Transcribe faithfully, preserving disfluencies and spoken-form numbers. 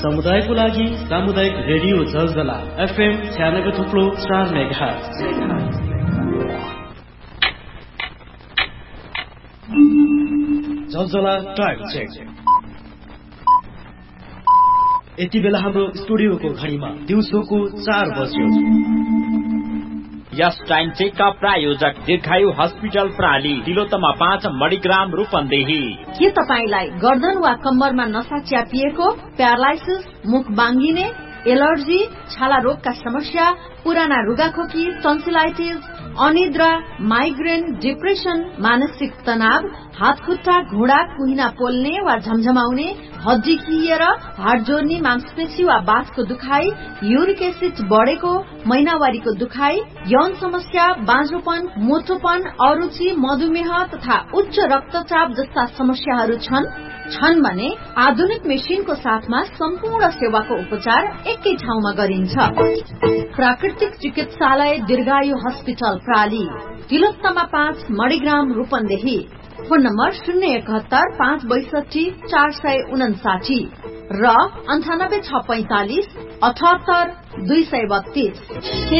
समुदायको लागि सामुदायिक रेडियो झलझला एफएम छ्यानब्बे थुप्रो चार मेगाहर्ज। Zalzala time check. यति बेला हाम्रो स्टुडियोको घडीमा दिउँसोको चार बज्यो। यस टाइम चेक का प्रायोजक दीर्घायु हस्पिटल प्राली तिलोत्तमा पाँच मणिग्राम रूपन्देही। के तपाईलाई गर्दन वा कम्मरमा नसा च्यापिएको, प्यारालाइसिस, मुख बाङ्गिने, एलर्जी, छाला रोगका समस्या, पुराना रुगाखोकी, टन्सिलाइटिस, अनिद्रा, माइग्रेन, डिप्रेसन, मानसिक तनाव, हात खुट्टा घुँडा कुहिना पोल्ने वा झमझमाउने, हड्डी खिएर, हाड जोड्ने, मांसपेशी वा बाथको दुखाइ, युरिक एसिड बढेको, महिनावारीको दुखाइ, यौन समस्या, बाँझोपन, मोटोपन, अरुचि, मधुमेह तथा उच्च रक्तचाप जस्ता समस्याहरू छन् छन् भने आधुनिक मेसिनको साथमा सम्पूर्ण सेवाको उपचार एकै ठाउँमा गरिन्छ। प्राकृतिक चिकित्सालय दीर्घायु हस्पिटल प्राली तिलोत्तमा पाँच मणिग्राम रूपन्देही। फोन नम्बर शून्य एकहत्तर पाँच बैसठी चार सय उनासाठी र अन्ठानब्बे छ पैंतालिस अठहत्तर दुई सय बत्तीस।